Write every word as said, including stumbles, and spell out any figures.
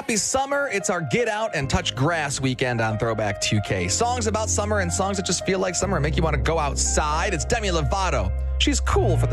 Happy summer. It's our Get Out and Touch Grass weekend on Throwback two K. Songs about summer and songs that just feel like summer and make you want to go outside. It's Demi Lovato. She's cool for the